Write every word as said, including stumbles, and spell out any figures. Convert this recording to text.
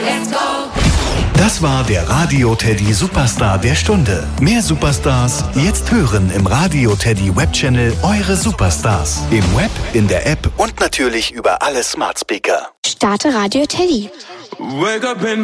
Let's go! Das war der Radio Teddy Superstar der Stunde. Mehr Superstars jetzt hören im Radio Teddy Webchannel Eure Superstars. Im Web, in der App und natürlich über alle Smart Speaker. Starte Radio Teddy. Wake up in